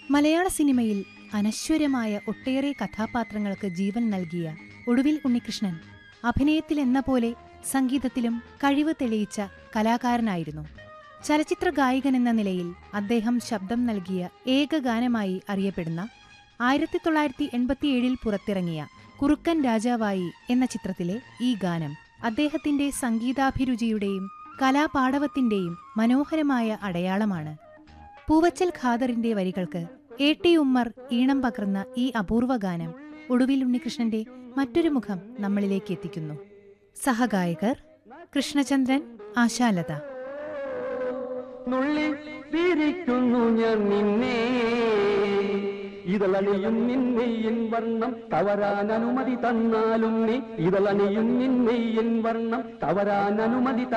മലയാള സിനിമയിൽ അനശ്വരമായ ഒട്ടേറെ കഥാപാത്രങ്ങൾക്ക് ജീവൻ നൽകിയ ഒടുവിൽ ഉണ്ണികൃഷ്ണൻ അഭിനയത്തിലെന്ന പോലെ സംഗീതത്തിലും കഴിവ് തെളിയിച്ച കലാകാരനായിരുന്നു. ചലച്ചിത്ര ഗായകനെന്ന നിലയിൽ അദ്ദേഹം ശബ്ദം നൽകിയ ഏക ഗാനമായി അറിയപ്പെടുന്ന 1987 പുറത്തിറങ്ങിയ കുറുക്കൻ രാജാവായി എന്ന ചിത്രത്തിലെ ഈ ഗാനം അദ്ദേഹത്തിന്റെ സംഗീതാഭിരുചിയുടെയും കലാപാടവത്തിന്റെയും മനോഹരമായ അടയാളമാണ്. പൂവച്ചൽ ഖാദറിന്റെ വരികൾക്ക് A.T. ഉമ്മർ ഈണം പകർന്ന ഈ അപൂർവ ഗാനം ഒടുവിൽ ഉണ്ണികൃഷ്ണന്റെ മറ്റൊരു മുഖം നമ്മളിലേക്ക് എത്തിക്കുന്നു. സഹഗായകർ കൃഷ്ണചന്ദ്രൻ, ആശാലത. ഇതളണിയും നിന്നെയിൻ വർണ്ണം തവരാൻ അനുമതി തന്നാലും നീ ഇതളണിയും നിന്നെയിൻ വർണ്ണം തവരാൻ അനുമതി